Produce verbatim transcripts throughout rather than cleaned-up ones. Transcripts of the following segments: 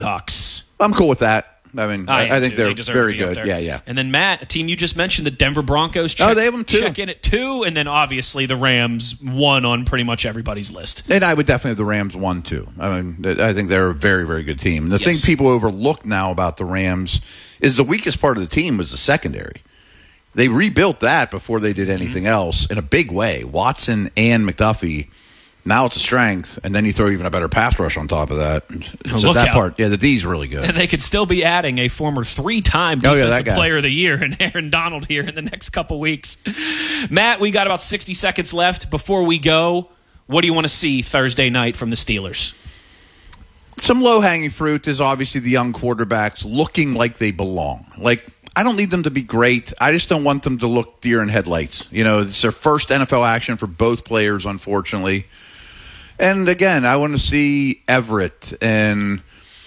Seahawks. I'm cool with that. I mean, I, I, I think they're they very good. There. Yeah, yeah. And then, Matt, a team you just mentioned, the Denver Broncos. Check, oh, they have them too. Check in at two, and then obviously the Rams one on pretty much everybody's list. And I would definitely have the Rams one too. I mean, I think they're a very, very good team. The yes. thing people overlook now about the Rams is the weakest part of the team was the secondary. They rebuilt that before they did anything mm-hmm. else in a big way. Watson and McDuffie. Now it's a strength, and then you throw even a better pass rush on top of that. So Look that out. part, yeah, the D's really good. And they could still be adding a former three-time oh, Defensive yeah, Player of the Year and Aaron Donald here in the next couple weeks. Matt, we got about sixty seconds left. Before we go, what do you want to see Thursday night from the Steelers? Some low-hanging fruit is obviously the young quarterbacks looking like they belong. Like, I don't need them to be great. I just don't want them to look deer in headlights. You know, it's their first N F L action for both players, unfortunately. And again, I want to see Everett and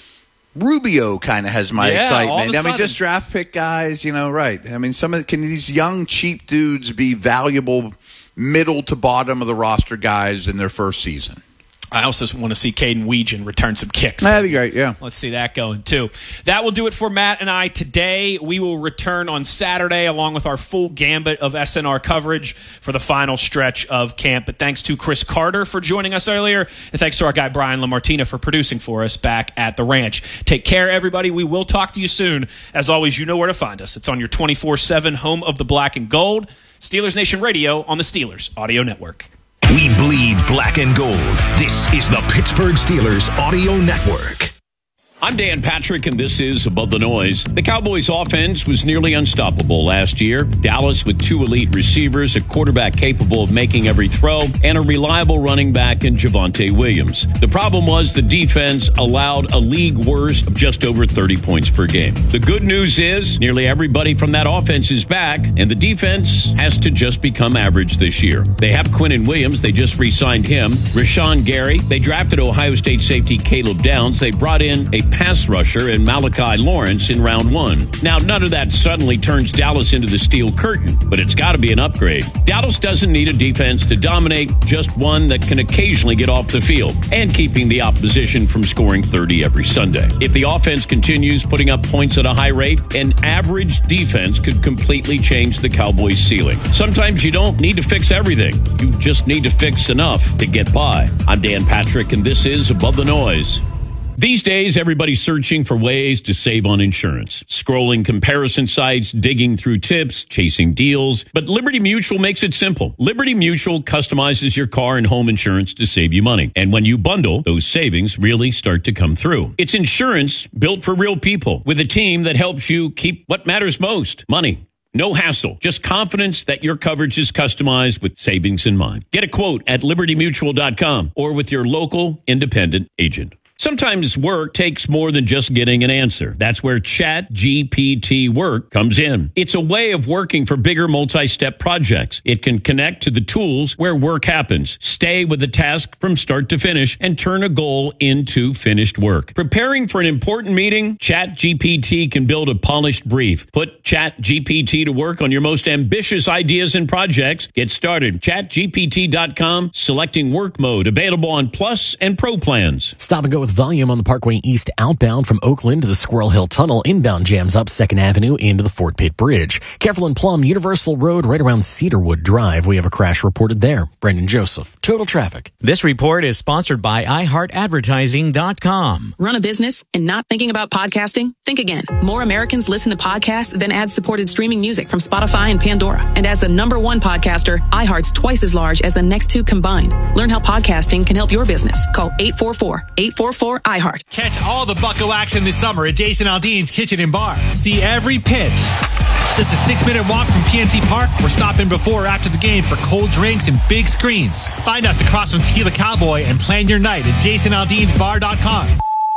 Rubio kind of has my yeah, excitement. I sudden. mean, just draft pick guys, you know, right. I mean, some of can these young, cheap dudes be valuable middle to bottom of the roster guys in their first season? I also want to see Caden Weegan return some kicks. That'd be great, yeah. Let's see that going, too. That will do it for Matt and I today. We will return on Saturday along with our full gambit of S N R coverage for the final stretch of camp. But thanks to Chris Carter for joining us earlier, and thanks to our guy Brian LaMartina for producing for us back at the ranch. Take care, everybody. We will talk to you soon. As always, you know where to find us. It's on your twenty-four seven home of the black and gold, Steelers Nation Radio on the Steelers Audio Network. We bleed black and gold. This is the Pittsburgh Steelers Audio Network. I'm Dan Patrick, and this is Above the Noise. The Cowboys' offense was nearly unstoppable last year. Dallas with two elite receivers, a quarterback capable of making every throw, and a reliable running back in Javonte Williams. The problem was the defense allowed a league worst of just over thirty points per game. The good news is nearly everybody from that offense is back, and the defense has to just become average this year. They have Quinnen Williams. They just re-signed him. Rashawn Gary. They drafted Ohio State safety Caleb Downs. They brought in a pass rusher in Malachi Lawrence in round one. Now, none of that suddenly turns Dallas into the steel curtain, but it's got to be an upgrade. Dallas doesn't need a defense to dominate, just one that can occasionally get off the field and keeping the opposition from scoring thirty every Sunday. If the offense continues putting up points at a high rate, an average defense could completely change the Cowboys' ceiling. Sometimes you don't need to fix everything. You just need to fix enough to get by. I'm Dan Patrick, and this is Above the Noise. These days, everybody's searching for ways to save on insurance. Scrolling comparison sites, digging through tips, chasing deals. But Liberty Mutual makes it simple. Liberty Mutual customizes your car and home insurance to save you money. And when you bundle, those savings really start to come through. It's insurance built for real people with a team that helps you keep what matters most, money. No hassle, just confidence that your coverage is customized with savings in mind. Get a quote at liberty mutual dot com or with your local independent agent. Sometimes work takes more than just getting an answer. That's where Chat G P T Work comes in. It's a way of working for bigger multi-step projects. It can connect to the tools where work happens, stay with the task from start to finish, and turn a goal into finished work. Preparing for an important meeting, Chat G P T can build a polished brief. Put Chat G P T to work on your most ambitious ideas and projects. Get started. chat G P T dot com, selecting work mode, available on Plus and Pro plans. Stop and go with volume on the Parkway East outbound from Oakland to the Squirrel Hill Tunnel. Inbound jams up second Avenue into the Fort Pitt Bridge. Careful and Plum Universal Road right around Cedarwood Drive. We have a crash reported there. Brendan Joseph, Total Traffic. This report is sponsored by i heart advertising dot com. Run a business and not thinking about podcasting? Think again. More Americans listen to podcasts than ad-supported streaming music from Spotify and Pandora. And as the number one podcaster, iHeart's twice as large as the next two combined. Learn how podcasting can help your business. Call eight four four, eight four four, iHeart. Catch all the Bucco action this summer at Jason Aldean's Kitchen and Bar. See every pitch. Just a six-minute walk from P N C Park, or stop in before or after the game for cold drinks and big screens. Find us across from Tequila Cowboy and plan your night at jason aldeans bar dot com.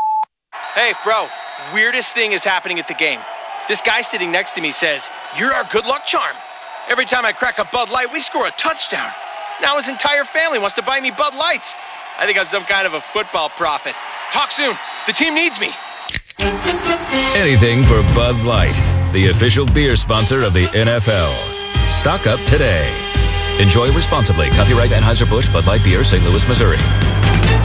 Hey, bro, weirdest thing is happening at the game. This guy sitting next to me says, "You're our good luck charm." Every time I crack a Bud Light, we score a touchdown. Now his entire family wants to buy me Bud Lights. I think I'm some kind of a football prophet. Talk soon. The team needs me. Anything for Bud Light, the official beer sponsor of the N F L. Stock up today. Enjoy responsibly. Copyright Anheuser-Busch Bud Light Beer, Saint Louis, Missouri.